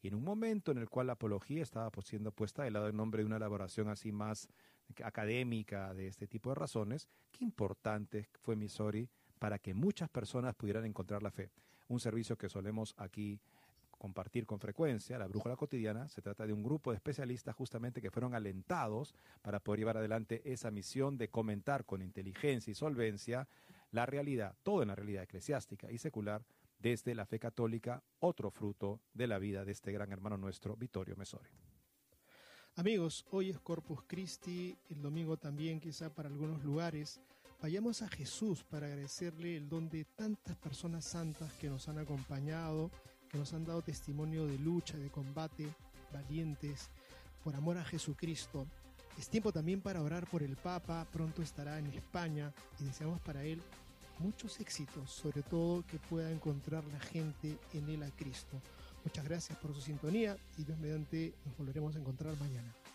y en un momento en el cual la apología estaba siendo puesta de lado en nombre de una elaboración así más académica de este tipo de razones, qué importante fue Misori para que muchas personas pudieran encontrar la fe. Un servicio que solemos aquí compartir con frecuencia, la Brújula Cotidiana, se trata de un grupo de especialistas justamente que fueron alentados para poder llevar adelante esa misión de comentar con inteligencia y solvencia la realidad, todo en la realidad eclesiástica y secular, desde la fe católica, otro fruto de la vida de este gran hermano nuestro, Vittorio Messori. Amigos, hoy es Corpus Christi, el domingo también quizá para algunos lugares. Vayamos a Jesús para agradecerle el don de tantas personas santas que nos han acompañado, que nos han dado testimonio de lucha, de combate, valientes, por amor a Jesucristo. Es tiempo también para orar por el Papa, pronto estará en España y deseamos para él muchos éxitos, sobre todo que pueda encontrar la gente en él a Cristo. Muchas gracias por su sintonía y Dios mediante nos volveremos a encontrar mañana.